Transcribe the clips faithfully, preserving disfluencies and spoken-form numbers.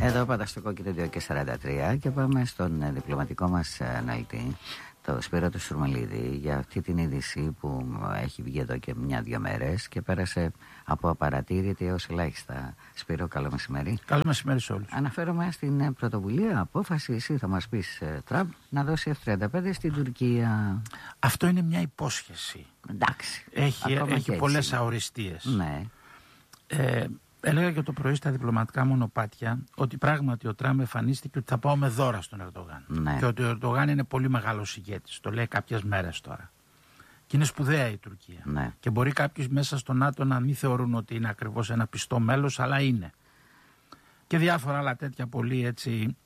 Εδώ πάντα στο κόκκινο δύο και σαράντα τρία και πάμε στον διπλωματικό μας αναλυτή, το Σπύρο του Σουρμελίδη, για αυτή την είδηση που έχει βγει εδώ και μια-δυο μέρες και πέρασε από απαρατήρητη έως ελάχιστα. Σπύρο, καλό μεσημέρι. Καλό μεσημέρι σε όλους. Αναφέρομαι στην πρωτοβουλία, απόφαση, εσύ θα μας πεις, Τραμπ, να δώσει εφ τριάντα πέντε στην Τουρκία. Αυτό είναι μια υπόσχεση. Εντάξει. Έχει, έχει πολλές αοριστείες. Ναι. Ε, έλεγα και το πρωί στα διπλωματικά μονοπάτια ότι πράγματι ο Τραμπ εμφανίστηκε ότι θα πάω με δώρα στον Ερντογάν. Ναι. Και ότι ο Ερντογάν είναι πολύ μεγάλος ηγέτης. Το λέει κάποιες μέρες τώρα. Και είναι σπουδαία η Τουρκία. Ναι. Και μπορεί κάποιοι μέσα στο ΝΑΤΟ να μην θεωρούν ότι είναι ακριβώς ένα πιστό μέλος, αλλά είναι. Και διάφορα άλλα τέτοια πολύ έτσι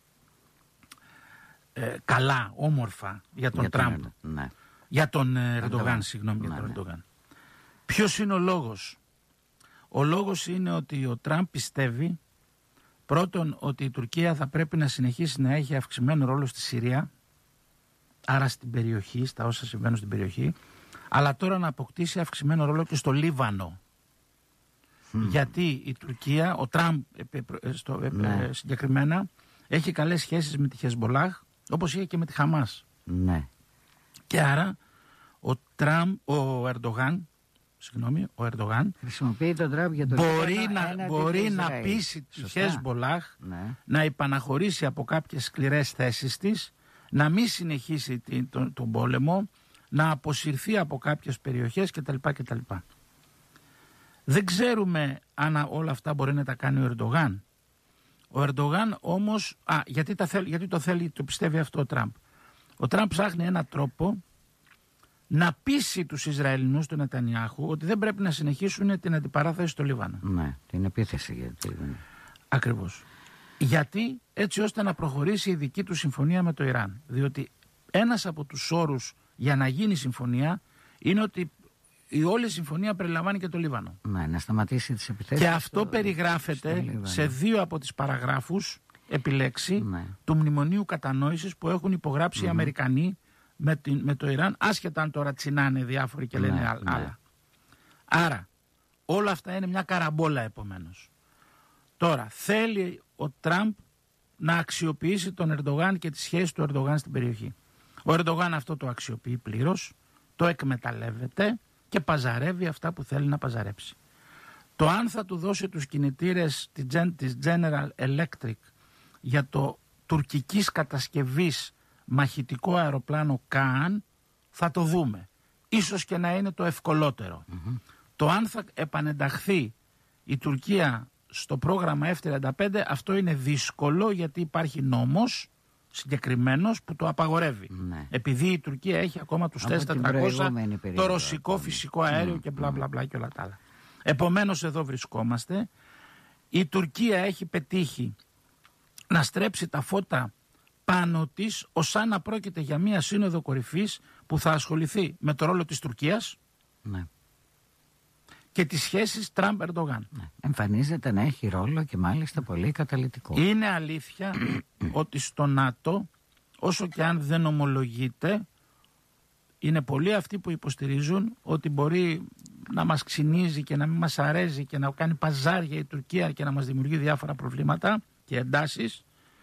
ε, καλά, όμορφα για τον για Τραμπ. Τον, ναι. Για τον Ερντογάν, συγγνώμη, για ναι, τον ναι. Ερντογάν. Ποιος είναι ο λόγος? Ο λόγος είναι ότι ο Τραμπ πιστεύει πρώτον ότι η Τουρκία θα πρέπει να συνεχίσει να έχει αυξημένο ρόλο στη Συρία, άρα στην περιοχή, στα όσα συμβαίνουν στην περιοχή, αλλά τώρα να αποκτήσει αυξημένο ρόλο και στο Λίβανο. Mm. Γιατί η Τουρκία, ο Τραμπ στο, ναι. συγκεκριμένα, έχει καλές σχέσεις με τη Χεσμπολάχ, όπως είχε και με τη Χαμάς. Ναι. Και άρα ο Τραμπ, ο Ερντογάν, Συγγνώμη, ο Ερντογάν χρησιμοποιεί τον Τραμπ για το μπορεί να, μπορεί να πείσει τη Χεσμπολάχ ναι. να υπαναχωρήσει από κάποιες σκληρές θέσεις της, να μην συνεχίσει την, τον, τον πόλεμο, να αποσυρθεί από κάποιες περιοχές κτλ. κτλ. Δεν ξέρουμε αν όλα αυτά μπορεί να τα κάνει ο Ερντογάν. Ο Ερντογάν όμως, α, γιατί, τα θέλ, γιατί το θέλει, το πιστεύει αυτό ο Τραμπ. Ο Τραμπ ψάχνει έναν τρόπο να πείσει τους Ισραηλινούς του Νετανιάχου ότι δεν πρέπει να συνεχίσουν την αντιπαράθεση στο Λίβανο. Ναι, την επίθεση γιατί. Ακριβώς. Γιατί έτσι ώστε να προχωρήσει η δική του συμφωνία με το Ιράν. Διότι ένας από τους όρους για να γίνει συμφωνία είναι ότι η όλη συμφωνία περιλαμβάνει και το Λίβανο. Ναι, να σταματήσει τις επιθέσεις. Και αυτό στο, περιγράφεται στο σε δύο από τις παραγράφους επιλέξει ναι. του Μνημονίου Κατανόησης που έχουν υπογράψει mm-hmm. οι Αμερικανοί Με, την, με το Ιράν, άσχετα αν τώρα τσινάνε διάφοροι και λένε ναι, άλλα. Ναι. Άρα, όλα αυτά είναι μια καραμπόλα επομένως. Τώρα, θέλει ο Τραμπ να αξιοποιήσει τον Ερντογάν και τις σχέσεις του Ερντογάν στην περιοχή. Ο Ερντογάν αυτό το αξιοποιεί πλήρως, το εκμεταλλεύεται και παζαρεύει αυτά που θέλει να παζαρέψει. Το αν θα του δώσει τους κινητήρες της General Electric για το τουρκικής κατασκευής μαχητικό αεροπλάνο Καάν θα το δούμε. Ίσως και να είναι το ευκολότερο. Mm-hmm. Το αν θα επανενταχθεί η Τουρκία στο πρόγραμμα εφ τριάντα πέντε αυτό είναι δύσκολο γιατί υπάρχει νόμος συγκεκριμένος που το απαγορεύει. Ναι. Επειδή η Τουρκία έχει ακόμα τους τέσσερις τετρακόσια, το ρωσικό ακόμη. Φυσικό αέριο mm, και μπλα μπλα μπλα και όλα τα άλλα. Επομένως εδώ βρισκόμαστε. Η Τουρκία έχει πετύχει να στρέψει τα φώτα πάνω της ως αν να πρόκειται για μια σύνοδο κορυφής που θα ασχοληθεί με το ρόλο της Τουρκίας ναι. και τις σχέσεις Τραμπ-Ερντογάν. Ναι. Εμφανίζεται να έχει ρόλο και μάλιστα πολύ καταλυτικό. Είναι αλήθεια ότι στο ΝΑΤΟ, όσο και αν δεν ομολογείται, είναι πολλοί αυτοί που υποστηρίζουν ότι μπορεί να μας ξυνίζει και να μην μας αρέσει και να κάνει παζάρια η Τουρκία και να μας δημιουργεί διάφορα προβλήματα και εντάσεις.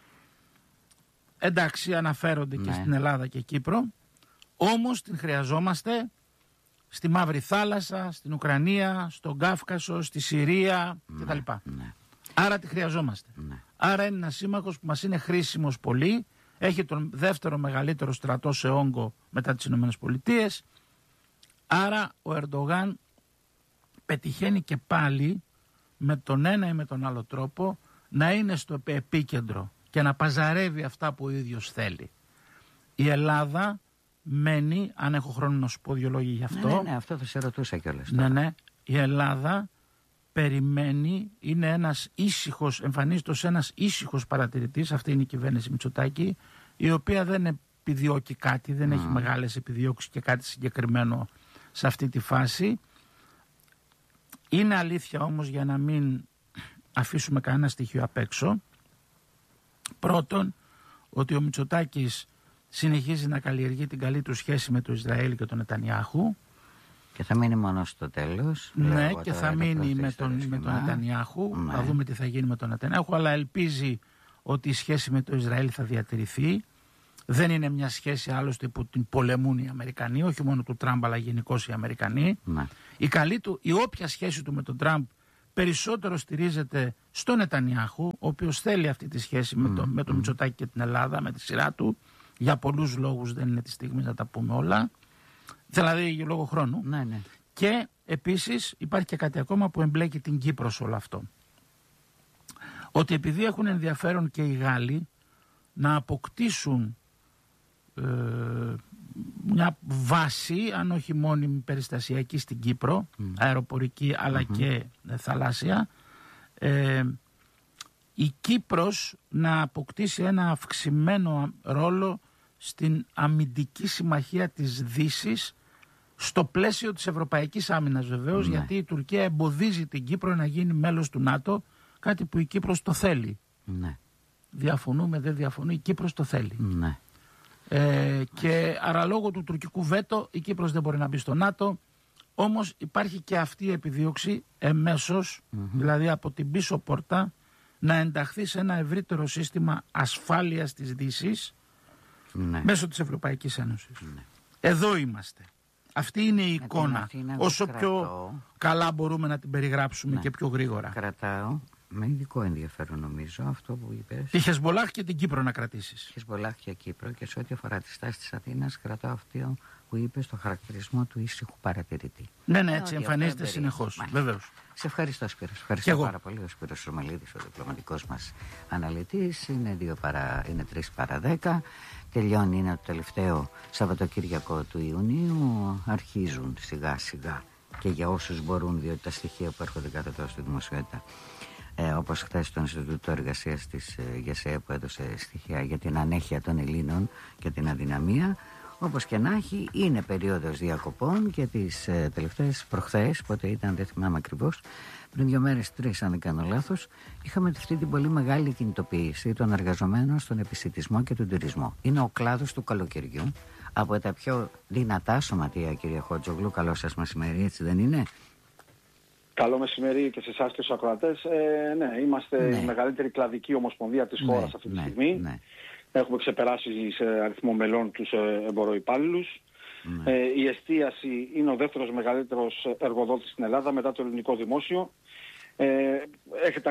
Εντάξει, αναφέρονται ναι. και στην Ελλάδα και Κύπρο, όμως την χρειαζόμαστε στη Μαύρη Θάλασσα, στην Ουκρανία, στον Κάφκασο, στη Συρία ναι, κτλ. Ναι. Άρα τη χρειαζόμαστε. Ναι. Άρα είναι ένας σύμμαχος που μας είναι χρήσιμος πολύ, έχει τον δεύτερο μεγαλύτερο στρατό σε όγκο μετά τις Ηνωμένες Πολιτείες. Άρα ο Ερντογάν πετυχαίνει και πάλι με τον ένα ή με τον άλλο τρόπο να είναι στο επίκεντρο και να παζαρεύει αυτά που ο ίδιος θέλει. Η Ελλάδα μένει, αν έχω χρόνο να σου πω δύο λόγια γι' αυτό. Ναι, ναι, ναι, αυτό θα σε ρωτούσα κιόλας. Ναι, ναι. Η Ελλάδα περιμένει, είναι ένας ήσυχος, εμφανίζεται ως ένας ήσυχος παρατηρητής, αυτή είναι η κυβέρνηση Μητσοτάκη, η οποία δεν επιδιώκει κάτι, δεν mm. έχει μεγάλες επιδιώξεις και κάτι συγκεκριμένο σε αυτή τη φάση. Είναι αλήθεια όμως, για να μην αφήσουμε κανένα στοιχείο απ' έξω, πρώτον, ότι ο Μητσοτάκης συνεχίζει να καλλιεργεί την καλή του σχέση με το Ισραήλ και τον Νετανιάχου. Και θα μείνει μόνο στο τέλος. Ναι, και θα μείνει με τον, με τον Νετανιάχου. Ναι. Θα δούμε τι θα γίνει με τον Νετανιάχου, αλλά ελπίζει ότι η σχέση με το Ισραήλ θα διατηρηθεί. Δεν είναι μια σχέση άλλωστε που την πολεμούν οι Αμερικανοί, όχι μόνο του Τραμπ, αλλά γενικώς οι Αμερικανοί. Ναι. Η καλή του, η όποια σχέση του με τον Τραμπ περισσότερο στηρίζεται στον Νετανιάχου, ο οποίος θέλει αυτή τη σχέση mm. με, το, με τον Μητσοτάκη και την Ελλάδα, με τη σειρά του. Για πολλούς λόγους, δεν είναι τη στιγμή να τα πούμε όλα. Δηλαδή για λόγω χρόνου. Ναι, ναι. Και επίσης υπάρχει και κάτι ακόμα που εμπλέκει την Κύπρο σε όλο αυτό. Ότι επειδή έχουν ενδιαφέρον και οι Γάλλοι να αποκτήσουν ε, μια βάση, αν όχι μόνιμη περιστασιακή στην Κύπρο, mm. αεροπορική αλλά mm-hmm. και ε, θαλάσσια, ε, η Κύπρος να αποκτήσει ένα αυξημένο ρόλο στην αμυντική συμμαχία της Δύσης, στο πλαίσιο της Ευρωπαϊκής Άμυνας βεβαίως, ναι. γιατί η Τουρκία εμποδίζει την Κύπρο να γίνει μέλος του ΝΑΤΟ, κάτι που η Κύπρος το θέλει. Ναι. Διαφωνούμε, δεν διαφωνούμε, η Κύπρος το θέλει. Ναι. Ε, και άρα λόγω του τουρκικού βέτο η Κύπρος δεν μπορεί να μπει στο ΝΑΤΟ, όμως υπάρχει και αυτή η επιδίωξη εμέσως, mm-hmm. δηλαδή από την πίσω πόρτα, να ενταχθεί σε ένα ευρύτερο σύστημα ασφάλειας της Δύσης, ναι. μέσω της Ευρωπαϊκής Ένωσης. Ναι. Εδώ είμαστε. Αυτή είναι η εικόνα. Είναι όσο κρατώ. Πιο καλά μπορούμε να την περιγράψουμε, ναι. και πιο γρήγορα. Κρατάω με ειδικό ενδιαφέρον νομίζω αυτό που είπες. Τη Χεσμολάχ και την Κύπρο να κρατήσεις. Χεσμολάχ και Κύπρο, και σε ό,τι αφορά τη στάση της Αθήνας, κρατάω αυτό που είπες, το χαρακτηρισμό του ήσυχου παρατηρητή. Ναι, ναι, έτσι εμφανίζεται συνεχώς. Βεβαίως. Σε ευχαριστώ, Σπύρο. Ευχαριστώ πάρα πολύ. Ο Σπύρος Ρωμαλίδης, ο διπλωματικός μας αναλυτής. Είναι, δύο παρά, είναι τρεις παρά δέκα. Τελειώνει, είναι το τελευταίο Σαββατοκύριακο του Ιουνίου. Αρχίζουν σιγά σιγά, και για όσους μπορούν, διότι τα στοιχεία που έρχονται κάτω τώρα στη δημοσιότητα, ε, όπως χθες το Ινστιτούτο Εργασίας της ε, ΓΕΣΕ που έδωσε στοιχεία για την ανέχεια των Ελλήνων και την αδυναμία. Όπως και να έχει, είναι περίοδος διακοπών, και τις ε, τελευταίες προχθές, πότε ήταν, δεν θυμάμαι ακριβώς, πριν δύο μέρες, τρεις αν δεν κάνω λάθος, είχαμε αυτή την πολύ μεγάλη κινητοποίηση των εργαζομένων στον επισιτισμό και τον τουρισμό. Είναι ο κλάδος του καλοκαιριού, από τα πιο δυνατά σωματεία, κύριε Χότζογλου. Καλό σας μεσημέρι, έτσι δεν είναι? Καλό μεσημέρι και σε εσάς και στους ακροατές. Ε, ναι, είμαστε ναι. η μεγαλύτερη κλαδική ομοσπονδία της χώρας, ναι, αυτή τη ναι, στιγμή. Ναι. Έχουμε ξεπεράσει σε αριθμό μελών τους εμποροϊπάλληλους. Ναι. Ε, η εστίαση είναι ο δεύτερος μεγαλύτερος εργοδότης στην Ελλάδα μετά το ελληνικό δημόσιο. Ε, έχετε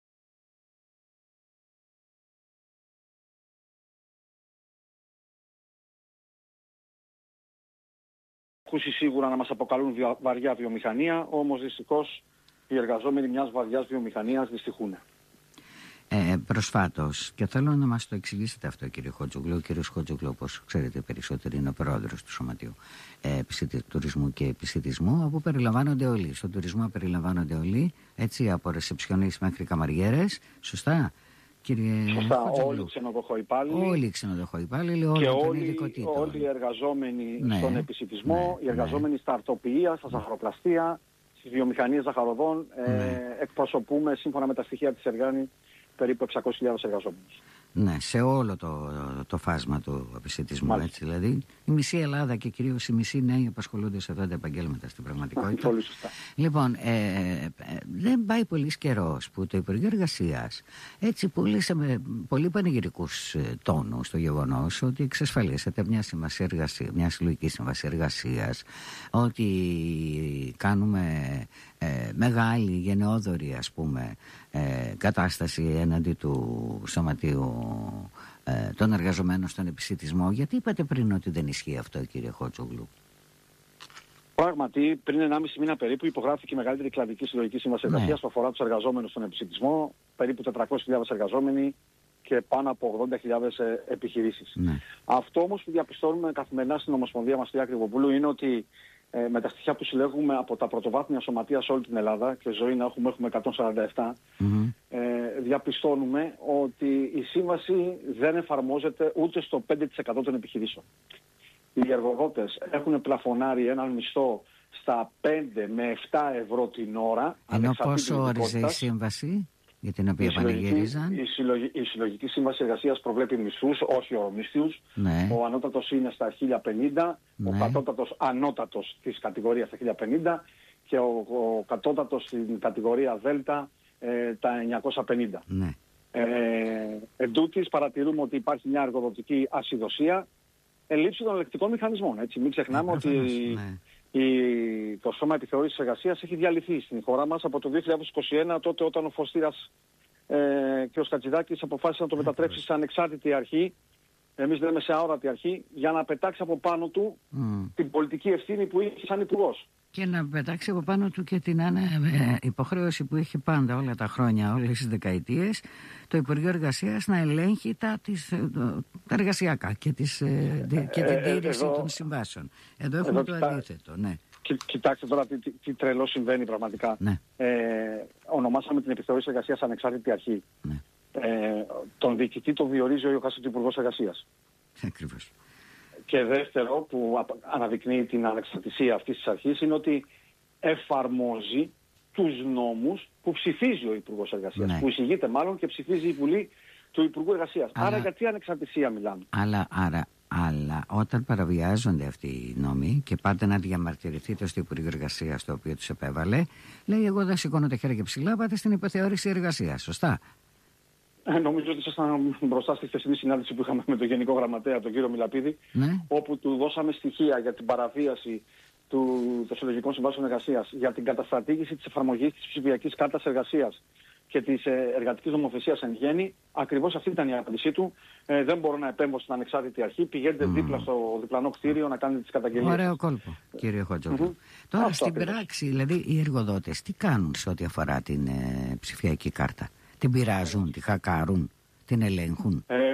ακούσει σίγουρα να μας αποκαλούν βαριά βιομηχανία, όμως δυστυχώς οι εργαζόμενοι μιας βαριάς βιομηχανίας δυστυχούν. Ε, προσφάτως, και θέλω να μας το εξηγήσετε αυτό, κύριε Χότζογλου. Ο κύριος Χότζογλου, όπως ξέρετε περισσότερο, είναι ο πρόεδρος του Σωματείου ε, Τουρισμού και Επισιτισμού, όπου περιλαμβάνονται όλοι. Στον τουρισμό περιλαμβάνονται όλοι, έτσι, από ρεσεψιονίστ μέχρι καμαριέρες. Σωστά, κύριε Σωστά, Χότζογλου? όλοι οι ξενοδοχοϊπάλληλοι. Όλοι οι ξενοδοχοϊπάλληλοι, όλοι, και όλοι, όλοι οι εργαζόμενοι, ναι, στον επισιτισμό, ναι, οι εργαζόμενοι, ναι, στα αρτοποιεία, στα ζαχαροπλαστεία, στις βιομηχανίες ζαχαροδών. Ναι. Ε, εκπροσωπούμε, σύμφωνα με τα στοιχεία της Εργάνη, περίπου εξακόσιες χιλιάδες εργαζόμενους. Ναι, σε όλο το, το φάσμα του επισιτισμού, έτσι, δηλαδή η μισή Ελλάδα και κυρίως η μισή νέοι απασχολούνται σε αυτά τα επαγγέλματα στην πραγματικότητα. Πολύ σωστά. Λοιπόν, ε, ε, δεν πάει πολύς καιρός που το Υπουργείο Εργασίας έτσι πούλησε με πολύ πανηγυρικούς ε, τόνους το γεγονός ότι εξασφαλίσατε μια, εργασία, μια συλλογική σύμβαση εργασίας, ότι κάνουμε ε, μεγάλη γενναιόδορη, ας πούμε, ε, κατάσταση έναντι του Σωματείου ε, των εργαζομένων στον επισιτισμό. Γιατί είπατε πριν ότι δεν ισχύει αυτό, κύριε Χότζογλου? Πράγματι, πριν ενάμιση μήνα περίπου υπογράφηκε η μεγαλύτερη κλαδική συλλογική σύμβαση εργασίας, ναι, που αφορά τους εργαζόμενους στον επισιτισμό, περίπου τετρακόσιες χιλιάδες εργαζόμενοι και πάνω από ογδόντα χιλιάδες επιχειρήσεις. Ναι. Αυτό όμως που διαπιστώνουμε καθημερινά στην Ομοσπονδία μας, κυρία Κρυβοπούλου, είναι ότι ε, με τα στοιχεία που συλλέγουμε από τα πρωτοβάθμια σωματεία σε όλη την Ελλάδα, και ζωή να έχουμε, έχουμε εκατόν σαράντα επτά, mm-hmm. ε, διαπιστώνουμε ότι η σύμβαση δεν εφαρμόζεται ούτε στο πέντε τοις εκατό των επιχειρήσεων. Οι εργοδότες έχουν πλαφωνάρει έναν μισθό στα πέντε με επτά ευρώ την ώρα. Ενώ πόσο όριζε η σύμβαση? για την οποία η πανηγύριζαν. Η, συλλογη, η συλλογική σύμβαση εργασίας προβλέπει μισθούς, όχι ορομίσθιους. Ναι. Ο ανώτατος είναι στα χίλια πενήντα, ναι. Ο κατώτατος ανώτατος της κατηγορίας στα χίλια πενήντα και ο, ο κατώτατος στην κατηγορία Δέλτα ε, τα εννιακόσια πενήντα. Ναι. Ε, εν τούτης, παρατηρούμε ότι υπάρχει μια εργοδοτική ασυδοσία, ελλείψη των ελεκτικών μηχανισμών. Έτσι. Μην ξεχνάμε ε, ότι ναι. η, το Σώμα Επιθεώρησης Εργασίας έχει διαλυθεί στην χώρα μας από το δύο χιλιάδες είκοσι ένα, τότε όταν ο Φωστήρας ε, και ο Σκατζηδάκης αποφάσισαν να το μετατρέψει σε ανεξάρτητη αρχή. Εμείς λέμε σε αόρατη αρχή, για να πετάξει από πάνω του mm. την πολιτική ευθύνη που είχε σαν υπουργός. Και να πετάξει από πάνω του και την άνε, ε, υποχρέωση που είχε πάντα όλα τα χρόνια, όλες τις δεκαετίες, το Υπουργείο Εργασίας να ελέγχει τα, τις, τα εργασιακά και, τις, ε, ε, και την τήρηση ε, των συμβάσεων. Εδώ έχουμε εδώ το κοιτά... αντίθετο. Ναι. Κι, κοιτάξτε τώρα τι, τι, τι τρελό συμβαίνει πραγματικά. Ναι. Ε, ονομάσαμε την επιθεώρηση εργασίας ανεξάρτητη αρχή. Ναι. Ε, τον διοικητή τον διορίζει ο Ιωκάστος Υπουργός Εργασίας. Ακριβώς. Και δεύτερο που αναδεικνύει την ανεξαρτησία αυτής της αρχής είναι ότι εφαρμόζει τους νόμους που ψηφίζει ο Υπουργός Εργασίας. Ναι. Που εισηγείται μάλλον και ψηφίζει η Βουλή του Υπουργού Εργασίας. Αλλά, άρα για τι ανεξαρτησία μιλάμε. Αλλά, άρα, αλλά όταν παραβιάζονται αυτοί οι νόμοι και πάτε να διαμαρτυρηθείτε στο Υπουργείο Εργασίας το οποίο τους επέβαλε, λέει εγώ δεν σηκώνω τα χέρια ψηλά, πάτε στην επιθεώρηση εργασίας. Σωστά. Ε, νομίζω ότι ήσασταν μπροστά στη χθεσινή συνάντηση που είχαμε με τον Γενικό Γραμματέα, τον κύριο Μιλαπίδη, ναι. όπου του δώσαμε στοιχεία για την παραβίαση του, των συλλογικών συμβάσεων εργασίας, για την καταστρατήγηση της εφαρμογής της ψηφιακής κάρτας εργασίας και της ε, εργατικής νομοθεσίας εν γέννη. Ακριβώς αυτή ήταν η απάντησή του. Ε, δεν μπορώ να επέμβω στην ανεξάρτητη αρχή. Πηγαίνετε mm. δίπλα στο διπλανό κτίριο να κάνετε τις καταγγελίες. Ωραίο κόλπο, κύριε Χατζόπουλο. Mm-hmm. Τώρα αυτό στην ακριβώς. Πράξη, δηλαδή οι εργοδότες τι κάνουν σε ό,τι αφορά την ε, ψηφιακή κάρτα? Την πειράζουν, τη χακάρουν, την ελέγχουν? Ε,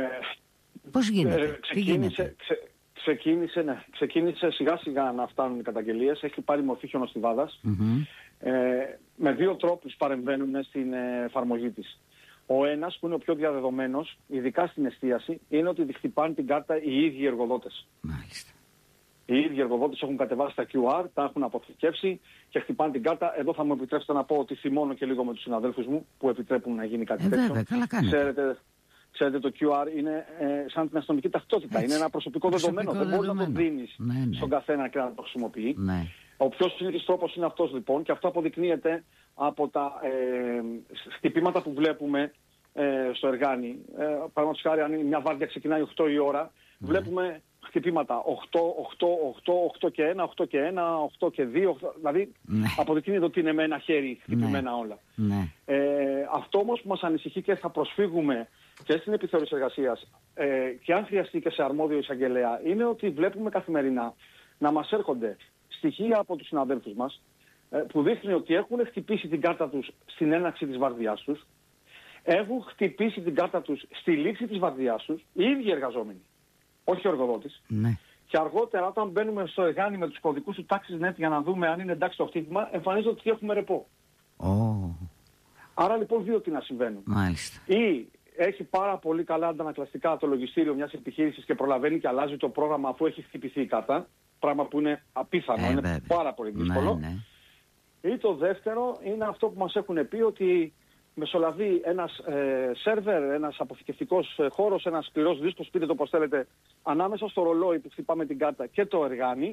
Πώς γίνεται, ε, ξεκίνησε, τι γίνεται? Ξε, ξεκίνησε, ναι, ξεκίνησε σιγά σιγά να φτάνουν οι καταγγελίες, έχει πάρει μορφή χιονοστιβάδας. Mm-hmm. Ε, με δύο τρόπους παρεμβαίνουν στην ε, εφαρμογή της. Ο ένας που είναι ο πιο διαδεδομένος, ειδικά στην εστίαση, είναι ότι χτυπάνε την κάρτα οι ίδιοι εργοδότες. Μάλιστα. Οι ίδιοι εργοδότες έχουν κατεβάσει τα κιου αρ, τα έχουν αποθηκεύσει και χτυπάνε την κάρτα. Εδώ θα μου επιτρέψετε να πω ότι θυμώνω και λίγο με τους συναδέλφους μου που επιτρέπουν να γίνει κάτι ε, τέτοιο. Βέβαια, καλά κάνετε. Ξέρετε, ξέρετε, το κιου αρ είναι ε, σαν την αστυνομική ταυτότητα. Έτσι. Είναι ένα προσωπικό, προσωπικό δεδομένο. Δεν μπορεί να το δίνεις ναι, ναι. στον καθένα και να το χρησιμοποιεί. Ναι. Ο πιο συνήθις τρόπος είναι αυτός λοιπόν και αυτό αποδεικνύεται από τα ε, χτυπήματα που βλέπουμε ε, στο εργάνι. Ε, Παραδείγματος χάρη, αν μια βάρδια ξεκινάει οκτώ η ώρα, ναι. βλέπουμε χτυπήματα οκτώ, οκτώ, οκτώ, οκτώ και ένα, οκτώ και ένα, οκτώ και δύο, οκτώ, δηλαδή ναι. αποδεικνύεται ότι είναι με ένα χέρι χτυπημένα ναι. όλα. Ναι. Ε, αυτό όμως που μας ανησυχεί και θα προσφύγουμε και στην επιθεώρηση εργασίας ε, και αν χρειαστεί και σε αρμόδιο εισαγγελέα είναι ότι βλέπουμε καθημερινά να μας έρχονται στοιχεία από τους συναδέλφους μας ε, που δείχνει ότι έχουν χτυπήσει την κάρτα τους στην έναρξη της βαρδιάς τους, έχουν χτυπήσει την κάρτα τους στη λήξη της βαρδιάς τους, οι ίδιοι εργαζόμενοι. Όχι ο εργοδότης. Ναι. Και αργότερα όταν μπαίνουμε στο εργάνι με τους κωδικούς του TaxisNet για να δούμε αν είναι εντάξει το χτύπημα, εμφανίζεται ότι έχουμε ρεπό. Oh. Άρα λοιπόν δύο τι να συμβαίνουν. Μάλιστα. Ή έχει πάρα πολύ καλά αντανακλαστικά το λογιστήριο μιας επιχείρησης και προλαβαίνει και αλλάζει το πρόγραμμα αφού έχει χτυπηθεί η κάρτα. Πράγμα που είναι απίθανο, ε, είναι βέβαια. πάρα πολύ δύσκολο. Ναι, ναι. Ή το δεύτερο είναι αυτό που μας έχουν πει ότι μεσολαβεί ένας ε, σερβερ, ένας αποθηκευτικός ε, χώρος, ένας σκληρός δίσκος, πείτε το πώς θέλετε, ανάμεσα στο ρολόι που χτυπάμε την κάρτα και το εργάνι.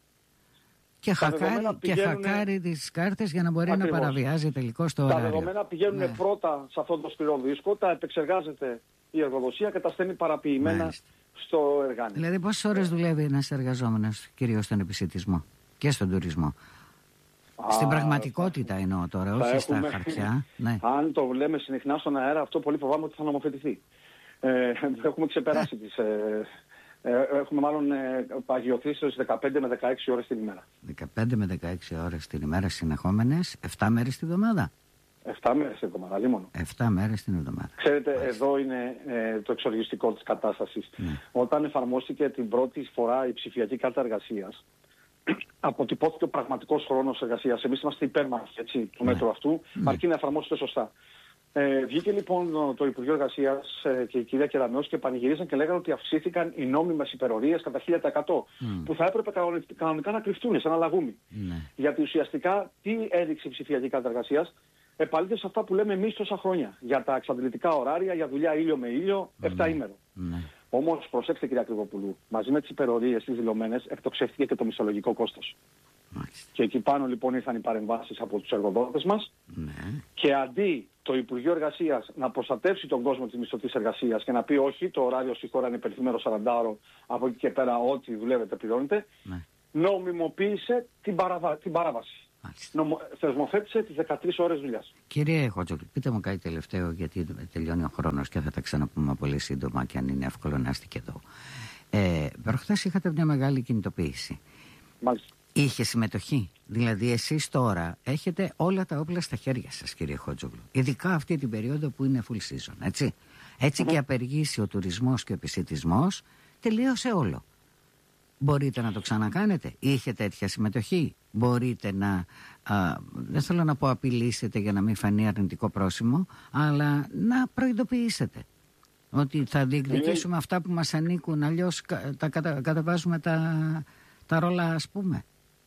Και, χακάρει, πηγαίνουν... και χακάρει τις κάρτες για να μπορεί Ακριβώς. να παραβιάζει τελικώς το ωράριο. Τα δεδομένα πηγαίνουν ναι. πρώτα σε αυτό το σκληρό δίσκο, τα επεξεργάζεται η εργοδοσία και τα στέλνει παραποιημένα Μάλιστα. στο εργάνι. Δηλαδή πόσες ώρες δουλεύει ένας εργαζόμενος, κυρίως στον επισιτισμό και στον τουρισμό? Α, Στην πραγματικότητα θα... εννοώ τώρα, όχι έχουμε... στα χαρτιά. Ναι. Αν το λέμε συχνά στον αέρα, αυτό πολύ φοβάμαι ότι θα νομοθετηθεί. Ε, έχουμε ξεπεράσει τις... Ε, ε, έχουμε μάλλον ε, παγιωθεί στις δεκαπέντε με δεκαέξι ώρες την ημέρα. δεκαπέντε με δεκαέξι ώρες την ημέρα συνεχόμενες, επτά μέρες την εβδομάδα. επτά μέρες την εβδομάδα, λίμωνο. επτά μέρες την εβδομάδα. Ξέρετε, Μάλιστα. εδώ είναι ε, το εξοργιστικό της κατάστασης. Ναι. Όταν εφαρμόστηκε την πρώτη φορά η ψηφιακή κάρτα εργασίας, αποτυπώθηκε ο πραγματικός χρόνος εργασίας. Εμείς είμαστε υπέρμαχοι έτσι, του ναι. μέτρου αυτού, ναι. αρκεί να εφαρμόσετε σωστά. Ε, βγήκε λοιπόν το Υπουργείο Εργασίας ε, και η κυρία Κεραμέως και πανηγυρίζαν και λέγανε ότι αυξήθηκαν οι νόμιμες υπερορίες κατά χίλια τοις εκατό mm. που θα έπρεπε κανονικά να κρυφτούν σε ένα λαγούμι. Mm. Γιατί ουσιαστικά τι έδειξε η ψηφιακή κάρτα εργασίας? επαλήθευσε αυτά που λέμε εμείς τόσα χρόνια. Για τα εξαντλητικά ωράρια, για δουλειά ήλιο με ήλιο, εφτά ημέρο. Ναι. Όμως, προσέξτε κύριε Ακριβοπούλου, μαζί με τις υπερορίες τις δηλωμένες, εκτοξεύτηκε και το μισθολογικό κόστος. Μάλιστα. Και εκεί πάνω λοιπόν ήρθαν οι παρεμβάσεις από τους εργοδότες μας. Ναι. Και αντί το Υπουργείο Εργασίας να προστατεύσει τον κόσμο της μισθωτής εργασίας και να πει όχι, το ωράριο στη χώρα είναι υπερθυμένο σαραντάωρο, από εκεί και πέρα ό,τι δουλεύετε πληρώνετε, Ναι. νομιμοποίησε την, παραβα... την παράβαση. Νομο... Θεσμοθέτησε τις δεκατρείς ώρες δουλειάς. Κύριε Χότζογλου, πείτε μου κάτι τελευταίο, γιατί τελειώνει ο χρόνος και θα τα ξαναπούμε πολύ σύντομα και αν είναι εύκολο να είστε και εδώ. Ε, προχθές είχατε μια μεγάλη κινητοποίηση. Μάλιστα. Είχε συμμετοχή. Δηλαδή εσείς τώρα έχετε όλα τα όπλα στα χέρια σας, κύριε Χότζογλου. Ειδικά αυτή την περίοδο που είναι full season, έτσι. Έτσι mm-hmm. και απεργήσει ο τουρισμός και ο επισιτισμός, τελείωσε όλο. Μπορείτε να το ξανακάνετε? Είχε τέτοια συμμετοχή? Μπορείτε να, α, δεν θέλω να πω απειλήσετε για να μην φανεί αρνητικό πρόσημο, αλλά να προειδοποιήσετε ότι θα διεκδικήσουμε είναι... αυτά που μας ανήκουν, αλλιώς τα κατα, καταβάζουμε τα, τα ρόλα, ας πούμε.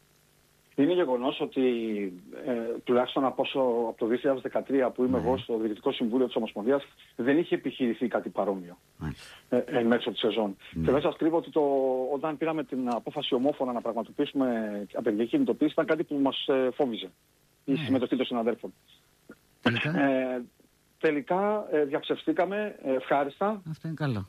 Είναι γεγονός ότι ε, τουλάχιστον από, όσο, από το δύο χιλιάδες δεκατρία που είμαι ναι. εγώ στο Διοικητικό Συμβούλιο της Ομοσπονδίας δεν είχε επιχειρηθεί κάτι παρόμοιο ε, εν μέσω της σεζόν. Ναι. Και δεν σας κρύβω ότι το, όταν πήραμε την απόφαση ομόφωνα να πραγματοποιήσουμε απεργιακή κινητοποίηση ήταν κάτι που μας ε, φόβιζε η ναι. συμμετοχή των συναδέλφων. Τελικά, ε, τελικά ε, διαψευστήκαμε ε, ευχάριστα. Αυτό είναι καλό.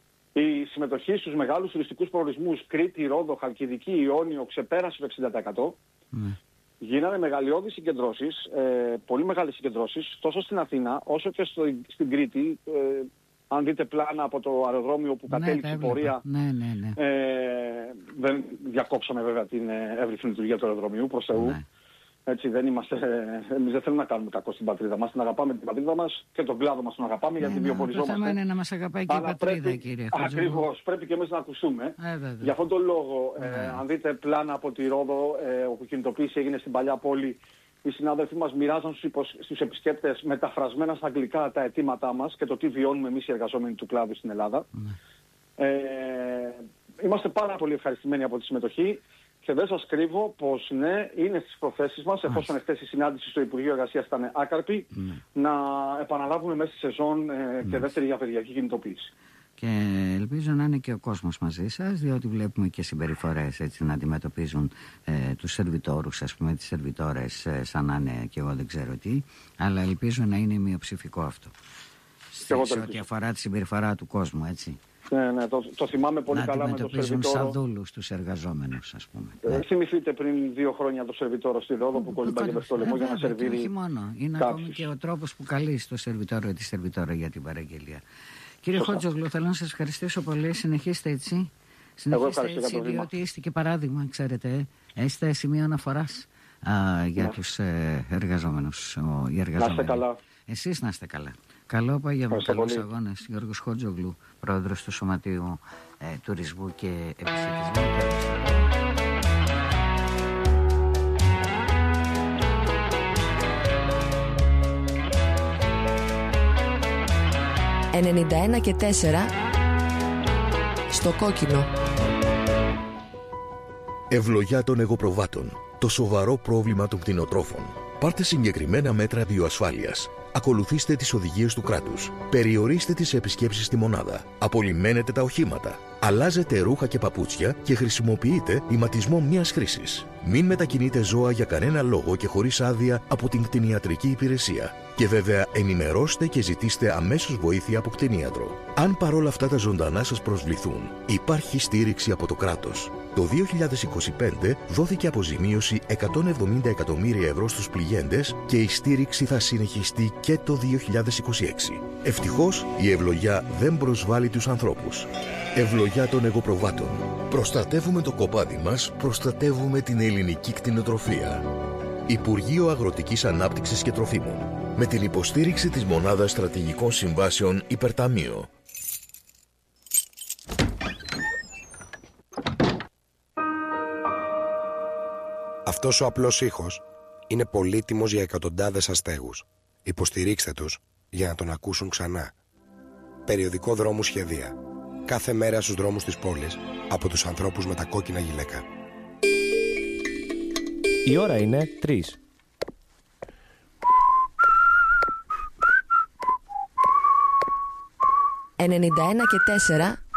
Η συμμετοχή στους μεγάλους τουριστικούς προορισμούς Κρήτη, Ρόδο, Χαλκιδική, Ιόνιο ξεπέρασε το εξήντα τοις εκατό. Mm. Γίνανε μεγαλειώδεις συγκεντρώσεις, ε, πολύ μεγάλες συγκεντρώσεις, τόσο στην Αθήνα όσο και στο, στην Κρήτη. Ε, αν δείτε πλάνα από το αεροδρόμιο που κατέληξε η ναι, πορεία, ναι, ναι, ναι. Ε, δεν διακόψαμε βέβαια την εύρυθμη λειτουργία του αεροδρομίου, προς Θεού. Ναι. Έτσι δεν είμαστε, εμείς δεν θέλουμε να κάνουμε κακό στην πατρίδα μας, την αγαπάμε την πατρίδα μας και τον κλάδο μας τον αγαπάμε, ναι, γιατί βιοποριζόμαστε. Το θέμα είναι να μας αγαπάει και η πατρίδα, πρέπει, κύριε Χότζογλου. Ακριβώς, πρέπει και εμείς να ακουστούμε. Ε, Γι' αυτόν τον λόγο, ε, ε, αν δείτε πλάνα από τη Ρόδο, ε, όπου η κινητοποίηση έγινε στην παλιά πόλη, οι συνάδελφοί μας μοιράζαν στους, υποσ... στους επισκέπτες μεταφρασμένα στα αγγλικά τα αιτήματά μας και το τι βιώνουμε εμείς οι εργαζόμενοι του κλάδου στην Ελλάδα. Ε. Ε, είμαστε πάρα πολύ ευχαριστημένοι από τη συμμετοχή. Και δεν σας κρύβω πως ναι, είναι στις προθέσεις μας, εφόσον εχθές η συνάντηση στο Υπουργείο Εργασίας ήταν άκαρπη, mm. να επαναλάβουμε μέσα στη σεζόν ε, mm. και δεύτερη απεργιακή κινητοποίηση. Και ελπίζω να είναι και ο κόσμος μαζί σας, διότι βλέπουμε και συμπεριφορές έτσι να αντιμετωπίζουν ε, τους σερβιτόρους, ας πούμε, τις σερβιτόρες ε, σαν να είναι και εγώ δεν ξέρω τι, αλλά ελπίζω να είναι μειοψηφικό αυτό. Σε, σε ό,τι αφορά τη συμπεριφορά του κόσμου, έτσι. Ναι, ναι, το, το θυμάμαι πολύ να καλά με το σερβιτόρο. Να σαδούλους τους εργαζόμενους, ας πούμε. Ε, θυμηθείτε πριν δύο χρόνια το σερβιτόρο στη Ρόδο που κολυμπάγε με στο λαιμό για να σερβίρει. Όχι μόνο, είναι κάποιους. Ακόμη και ο τρόπος που καλείς το σερβιτόρο ή τη σερβιτόρα για την παραγγελία. Κύριε Χότζογλου, θέλω να σας ευχαριστήσω πολύ. Συνεχίστε έτσι. Συνεχίστε έτσι, διότι είστε και παράδειγμα, ξέρετε. Είστε σημείο αναφοράς για ναι. τους ε, εργαζόμενους. Ο, οι εργαζόμενοι. Να είστε καλά. Εσείς να είστε καλά. Καλό απόγευμα, καλούς αγώνες. Γιώργος Χότζογλου, πρόεδρος του Σωματείου ε, Τουρισμού και Επιστημισμού. ενενήντα ένα και τέσσερα στο κόκκινο. Ευλογιά των εγωπροβάτων. Το σοβαρό πρόβλημα των κτηνοτρόφων. Πάρτε συγκεκριμένα μέτρα βιοασφάλειας. Ακολουθήστε τις οδηγίες του κράτους. Περιορίστε τις επισκέψεις στη μονάδα. Απολυμμένετε τα οχήματα. Αλλάζετε ρούχα και παπούτσια και χρησιμοποιείτε ηματισμό μιας χρήσης. Μην μετακινείτε ζώα για κανένα λόγο και χωρίς άδεια από την κτηνιατρική υπηρεσία. Και βέβαια ενημερώστε και ζητήστε αμέσως βοήθεια από κτηνίατρο. Αν παρόλα αυτά τα ζωντανά σας προσβληθούν, υπάρχει στήριξη από το κράτος. Το δύο χιλιάδες είκοσι πέντε δόθηκε αποζημίωση εκατόν εβδομήντα εκατομμύρια ευρώ στους πληγέντες και η στήριξη θα συνεχιστεί και το δύο χιλιάδες είκοσι έξι. Ευτυχώς η ευλογιά δεν προσβάλλει τους ανθρώπους. Ευλογιά των εγωπροβάτων. Προστατεύουμε το κοπάδι μας, προστατεύουμε την ελληνική κτηνοτροφία. Υπουργείο Αγροτικής Ανάπτυξης και Τροφίμων. Με την υποστήριξη της Μονάδας Στρατηγικών Συμβάσεων Υπερταμείο. Αυτός ο απλός ήχος είναι πολύτιμος για εκατοντάδες αστέγους. Υποστηρίξτε τους για να τον ακούσουν ξανά. Περιοδικό Δρόμου Σχεδία. Κάθε μέρα στους δρόμους της πόλης από τους ανθρώπους με τα κόκκινα γυλαίκα. Η ώρα είναι τρεις. ενενήντα ένα και τέσσερα